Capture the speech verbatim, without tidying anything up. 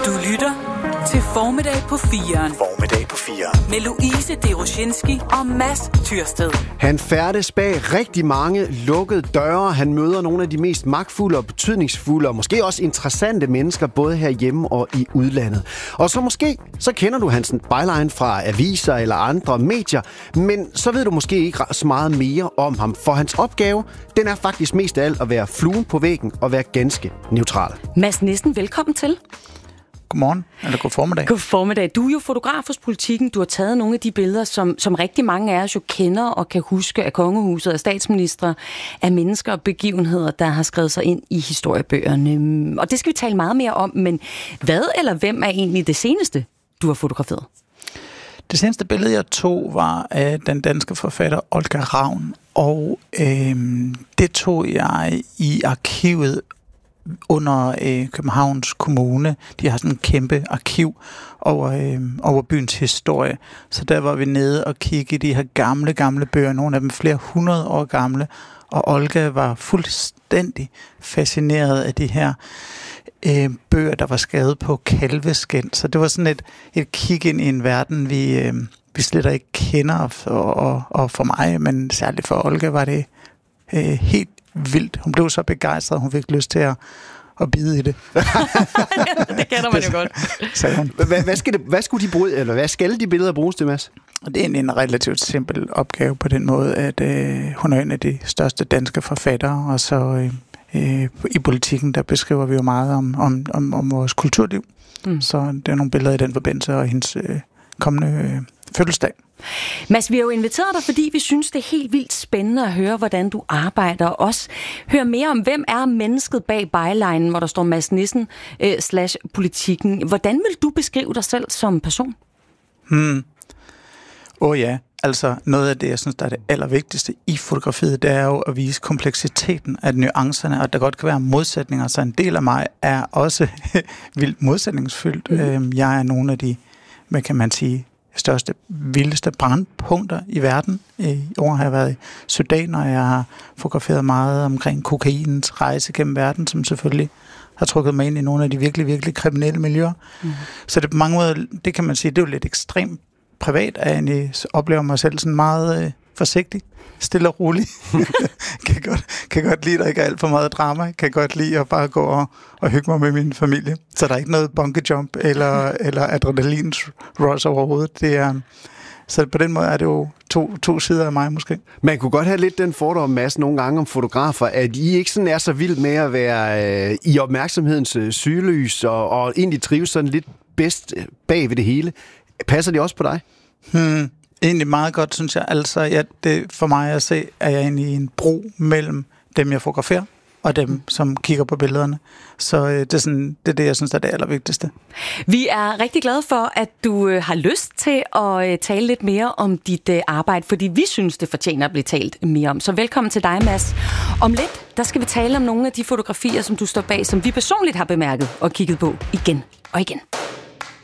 Du lytter til Formiddag på firen. Formiddag på firen. Med Louise Deroshinski og Mads Tyrsted. Han færdes bag rigtig mange lukkede døre. Han møder nogle af de mest magtfulde og betydningsfulde og måske også interessante mennesker, både herhjemme og i udlandet. Og så måske, så kender du hans byline fra aviser eller andre medier, men så ved du måske ikke så meget mere om ham, for hans opgave, den er faktisk mest af alt at være fluen på væggen og være ganske neutral. Mads Nissen, velkommen til. Godmorgen, eller god formiddag. God formiddag. Du er jo fotograf hos Politiken. Du har taget nogle af de billeder, som, som rigtig mange af os jo kender og kan huske af kongehuset, af statsministre, af mennesker og begivenheder, der har skrevet sig ind i historiebøgerne. Og det skal vi tale meget mere om, men hvad eller hvem er egentlig det seneste, du har fotograferet? Det seneste billede, jeg tog, var af den danske forfatter Olga Ravn, og øh, det tog jeg i arkivet under øh, Københavns Kommune. De har sådan en kæmpe arkiv over, øh, over byens historie. Så der var vi nede og kigge i de her gamle, gamle bøger, nogle af dem flere hundrede år gamle, og Olga var fuldstændig fascineret af de her øh, bøger, der var skrevet på kalveskin. Så det var sådan et, et kig ind i en verden, vi, øh, vi slet ikke kender, og, og, og for mig, men særligt for Olga, var det øh, helt vildt. Hun blev så begejstret, hun fik lyst til at, at bide i det. Det kender man jo godt. Sagde hun. Hvad, hvad, skal det, hvad skulle de bruge, eller hvad skal de billeder bruges til, Mads? Det er egentlig en relativt simpel opgave på den måde, at øh, hun er en af de største danske forfattere, og så øh, øh, i Politiken, der beskriver vi jo meget om, om, om, om vores kulturliv. Mm. Så det er nogle billeder i den forbindelse, og hendes øh, kommende øh, fødselsdag. Mads, vi har jo inviteret dig, fordi vi synes, det er helt vildt spændende at høre, hvordan du arbejder, og også høre mere om, hvem er mennesket bag bylinen, hvor der står Mads Nissen øh, slash Politiken. Hvordan vil du beskrive dig selv som person? Hmm. Åh oh ja, altså noget af det, jeg synes, der er det allervigtigste i fotografiet, det er jo at vise kompleksiteten af nuancerne, og at der godt kan være modsætninger, så en del af mig er også vildt modsætningsfyldt. Mm. Jeg er nogle af de, hvad kan man sige, største, vildeste brandpunkter i verden. I år har jeg været i Sudan, og jeg har fotograferet meget omkring kokainens rejse gennem verden, som selvfølgelig har trukket mig ind i nogle af de virkelig, virkelig kriminelle miljøer. Mm. Så det på mange måder, det kan man sige, det er jo lidt ekstremt privat, at jeg egentlig oplever mig selv sådan meget øh, forsigtig, stille og rolig. kan, godt, kan godt lide, at der ikke er alt for meget drama. Kan godt lide at bare gå og, og hygge mig med min familie. Så der er ikke noget bungee-jump eller, eller adrenalin-rush overhovedet. Det er, så på den måde er det jo to, to sider af mig måske. Man kunne godt have lidt den fordom, Mads, nogle gange om fotografer, at I ikke sådan er så vildt med at være øh, i opmærksomhedens øh, sygelys og, og egentlig trives sådan lidt bedst bag ved det hele. Passer det også på dig? Hmm. Egentlig meget godt, synes jeg. Altså, ja, det, for mig at se, er jeg egentlig i en bro mellem dem, jeg fotograferer, og dem, som kigger på billederne. Så øh, det, er sådan, det er det, jeg synes, er det allervigtigste. Vi er rigtig glade for, at du øh, har lyst til at øh, tale lidt mere om dit øh, arbejde, fordi vi synes, det fortjener at blive talt mere om. Så velkommen til dig, Mads. Om lidt, der skal vi tale om nogle af de fotografier, som du står bag, som vi personligt har bemærket og kigget på igen og igen.